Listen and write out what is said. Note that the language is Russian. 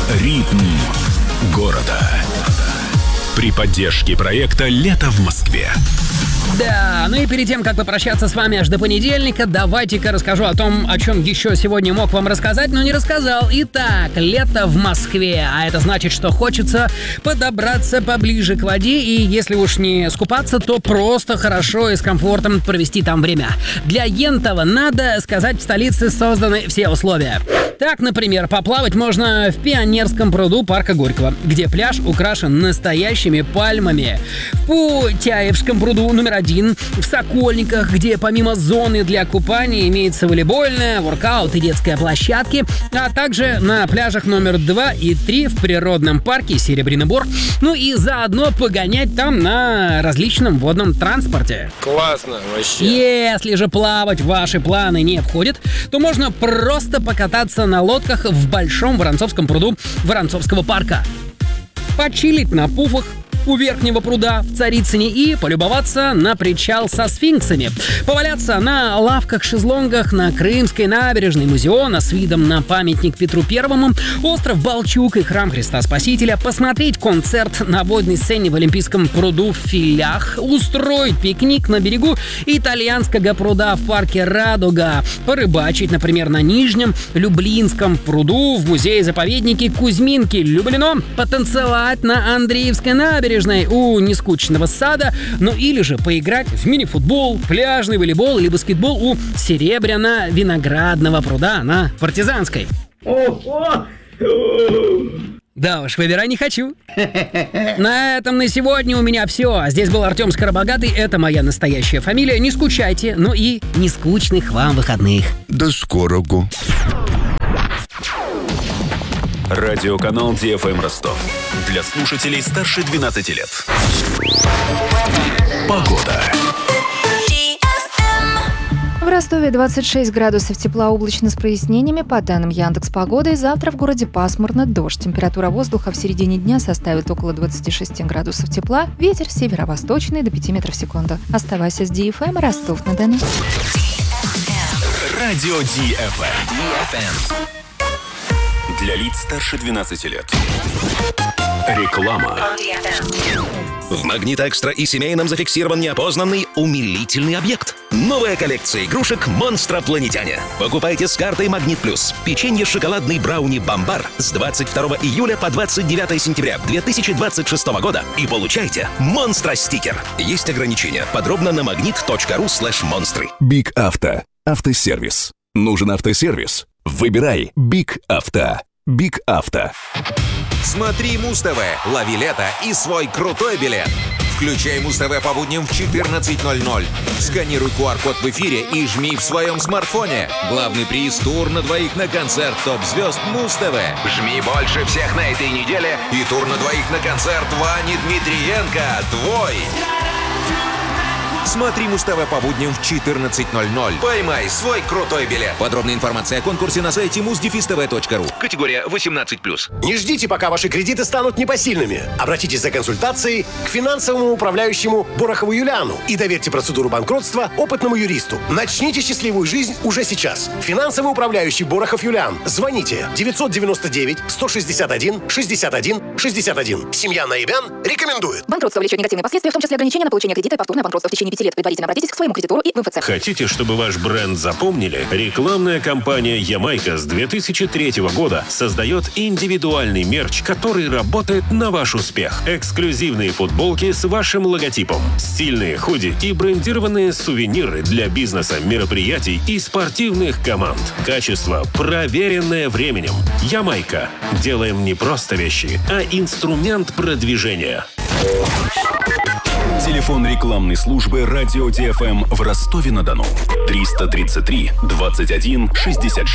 Ритм города. При поддержке проекта «Лето в Москве». Да, ну и перед тем, как попрощаться с вами аж до понедельника, давайте-ка расскажу о том, о чем еще сегодня мог вам рассказать, но не рассказал. Итак, лето в Москве, а это значит, что хочется подобраться поближе к воде, и если уж не скупаться, то просто хорошо и с комфортом провести там время. Для Ентова, надо сказать, в столице созданы все условия. Так, например, поплавать можно в Пионерском пруду парка Горького, где пляж украшен настоящими пальмами. В Путяевском пруду номер 1, в Сокольниках, где помимо зоны для купания имеется волейбольная, воркаут и детская площадки, а также на пляжах номер 2 и 3 в природном парке Серебряный Бор, ну и заодно погонять там на различном водном транспорте. Классно вообще. Если же плавать в ваши планы не входит, то можно просто покататься на лодках в Большом Воронцовском пруду Воронцовского парка, почилить на пуфах у Верхнего пруда в Царицыне и полюбоваться на причал со сфинксами, поваляться на лавках-шезлонгах на Крымской набережной Музеона с видом на памятник Петру Первому, остров Балчук и храм Христа Спасителя, посмотреть концерт на водной сцене в Олимпийском пруду в Филях, устроить пикник на берегу Итальянского пруда в парке Радуга, порыбачить, например, на Нижнем Люблинском пруду в музее-заповеднике Кузьминки-Люблино, потанцевать на Андреевской набережной у нескучного сада, ну или же поиграть в мини-футбол, пляжный волейбол или баскетбол у Серебряно-Виноградного пруда на Партизанской. Да уж, выбирай не хочу. На этом на сегодня у меня все. Здесь был Артем Скоробогатый, это моя настоящая фамилия. Не скучайте, ну и не скучных вам выходных. До скорого. Радиоканал DFM Ростов. Для слушателей старше 12 лет. Погода. В Ростове 26 градусов тепла, облачно с прояснениями. По данным Яндекс.Погоды, завтра в городе пасмурно, дождь. Температура воздуха в середине дня составит около 26 градусов тепла. Ветер северо-восточный до 5 метров в секунду. Оставайся с DFM Ростов-на-Дону. Радио DFM. Для лиц старше 12 лет. Реклама. В «Магнит Экстра» и семейном зафиксирован неопознанный умилительный объект. Новая коллекция игрушек «Монстропланетяне». Покупайте с картой «Магнит Плюс». Печенье шоколадный брауни «Бомбар» с 22 июля по 29 сентября 2026 года и получайте «Монстро-стикер». Есть ограничения. Подробно на magnet.ru/монстры. Биг Авто. Автосервис. Нужен автосервис? Выбирай Биг Авто. Биг Авто. Смотри Муз-ТВ, лови лето и свой крутой билет. Включай Муз-ТВ по будням в 14:00. Сканируй QR-код в эфире и жми в своем смартфоне. Главный приз — тур на двоих на концерт топ-звезд Муз-ТВ. Жми больше всех на этой неделе и тур на двоих на концерт Вани Дмитриенко. Твой! Смотри Муз-ТВ по будням в 14:00. Поймай свой крутой билет. Подробная информация о конкурсе на сайте muz-tv.ru. Категория 18+. Не ждите, пока ваши кредиты станут непосильными. Обратитесь за консультацией к финансовому управляющему Борохову Юлиану и доверьте процедуру банкротства опытному юристу. Начните счастливую жизнь уже сейчас. Финансовый управляющий Борохов Юлиан. Звоните 999-161-61-61. Семья Наибян рекомендует. Банкротство влечет негативные последствия, в том числе ограничения на получение кредита и повторное банкротство в течение 5 лет. Предварительно обратитесь к своему кредитору и в МФЦ. Хотите, чтобы ваш бренд запомнили? Рекламная кампания «Ямайка» с 2003 года создает индивидуальный мерч, который работает на ваш успех. Эксклюзивные футболки с вашим логотипом, стильные худи и брендированные сувениры для бизнеса, мероприятий и спортивных команд. Качество, проверенное временем. «Ямайка». Делаем не просто вещи, а инструмент продвижения. Телефон рекламной службы «Радио DFM» в Ростове-на-Дону. 333 21 66.